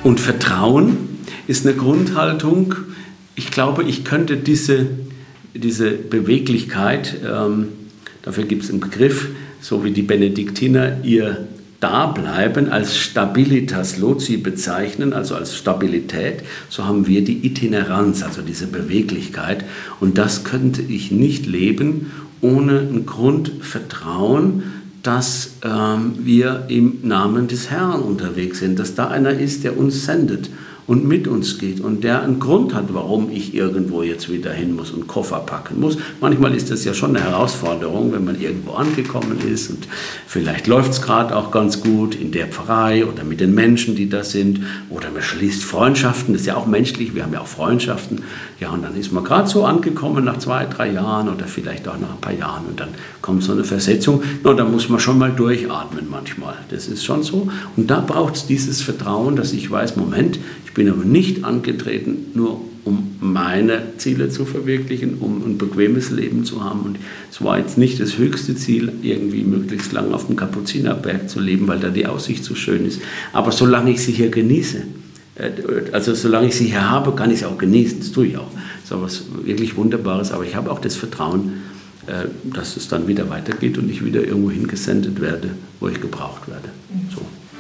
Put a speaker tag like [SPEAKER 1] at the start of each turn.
[SPEAKER 1] Und Vertrauen ist eine Grundhaltung. Ich glaube, ich könnte diese Beweglichkeit, dafür gibt es einen Begriff, so wie die Benediktiner ihr Dableiben als Stabilitas loci bezeichnen, also als Stabilität, so haben wir die Itineranz, also diese Beweglichkeit. Und das könnte ich nicht leben ohne ein Grundvertrauen, dass wir im Namen des Herrn unterwegs sind, dass da einer ist, der uns sendet und mit uns geht und der einen Grund hat, warum ich irgendwo jetzt wieder hin muss und Koffer packen muss. Manchmal ist das ja schon eine Herausforderung, wenn man irgendwo angekommen ist und vielleicht läuft es gerade auch ganz gut in der Pfarrei oder mit den Menschen, die da sind, oder man schließt Freundschaften, das ist ja auch menschlich, wir haben ja auch Freundschaften, ja, und dann ist man gerade so angekommen nach 2, 3 Jahren oder vielleicht auch nach ein paar Jahren und dann kommt so eine Versetzung, na, da muss man schon mal durchatmen manchmal, das ist schon so, und da braucht es dieses Vertrauen, dass ich weiß, Moment, ich bin aber nicht angetreten, nur um meine Ziele zu verwirklichen, um ein bequemes Leben zu haben. Und es war jetzt nicht das höchste Ziel, irgendwie möglichst lang auf dem Kapuzinerberg zu leben, weil da die Aussicht so schön ist. Aber solange ich sie hier genieße, also solange ich sie hier habe, kann ich sie auch genießen. Das tue ich auch. Das ist auch was wirklich Wunderbares. Aber ich habe auch das Vertrauen, dass es dann wieder weitergeht und ich wieder irgendwo hingesendet werde, wo ich gebraucht werde. So.